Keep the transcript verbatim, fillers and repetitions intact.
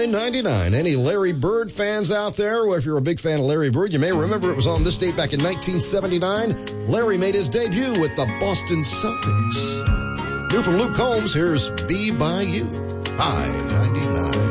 nine ninety-nine. Any Larry Bird fans out there? Well, if you're a big fan of Larry Bird, you may remember it was on this date back in nineteen seventy-nine. Larry made his debut with the Boston Celtics. New from Luke Combs, here's Be By You. High ninety-nine.